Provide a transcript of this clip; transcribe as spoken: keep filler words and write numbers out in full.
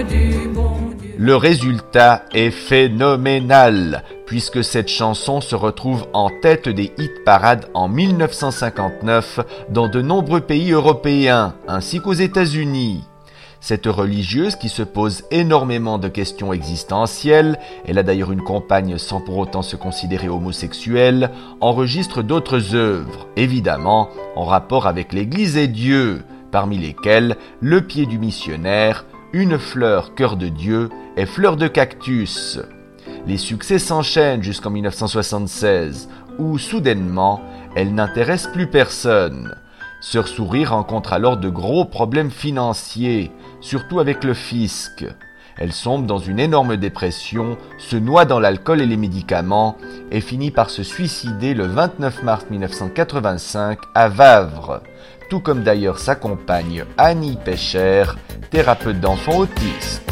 du bon Dieu. Le résultat est phénoménal, puisque cette chanson se retrouve en tête des hit-parades en mille neuf cent cinquante-neuf dans de nombreux pays européens, ainsi qu'aux États-Unis. Cette religieuse, qui se pose énormément de questions existentielles, elle a d'ailleurs une compagne sans pour autant se considérer homosexuelle, enregistre d'autres œuvres, évidemment en rapport avec l'Église et Dieu, parmi lesquelles Le pied du missionnaire, Une fleur, cœur de Dieu et Fleur de cactus. Les succès s'enchaînent jusqu'en mille neuf cent soixante-seize, où soudainement, elle n'intéresse plus personne. Sœur Souris rencontre alors de gros problèmes financiers, surtout avec le fisc. Elle sombre dans une énorme dépression, se noie dans l'alcool et les médicaments et finit par se suicider le vingt-neuf mars mille neuf cent quatre-vingt-cinq à Vavre, tout comme d'ailleurs sa compagne Annie Pecher, thérapeute d'enfants autistes.